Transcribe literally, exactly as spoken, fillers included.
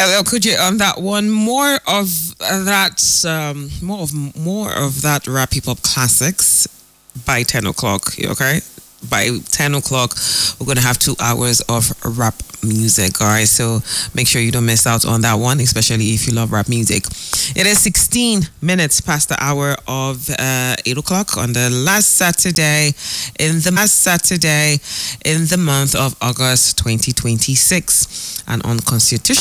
Uh, could you on that one more of that um, more of more of that rap hip hop classics by ten o'clock? You okay? By ten o'clock, we're gonna have two hours of rap music. All right, so make sure you don't miss out on that one, especially if you love rap music. It is sixteen minutes past the hour of uh, eight o'clock on the last Saturday in the last Saturday in the month of August twenty twenty-six, and on Constitution